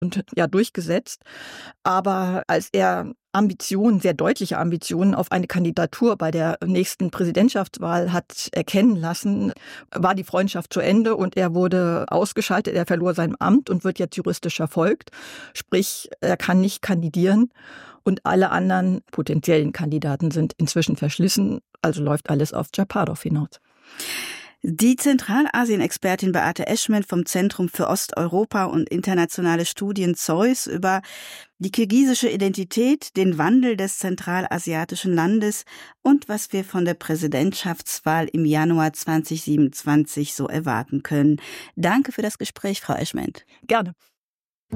und ja durchgesetzt. Aber als er sehr deutliche Ambitionen auf eine Kandidatur bei der nächsten Präsidentschaftswahl hat erkennen lassen, war die Freundschaft zu Ende und er wurde ausgeschaltet. Er verlor sein Amt und wird jetzt juristisch verfolgt. Sprich, er kann nicht kandidieren und alle anderen potenziellen Kandidaten sind inzwischen verschlissen. Also läuft alles auf Džaparov hinaus. Die Zentralasien-Expertin Beate Eschment vom Zentrum für Osteuropa und internationale Studien ZEUS über die kirgisische Identität, den Wandel des zentralasiatischen Landes und was wir von der Präsidentschaftswahl im Januar 2027 so erwarten können. Danke für das Gespräch, Frau Eschment. Gerne.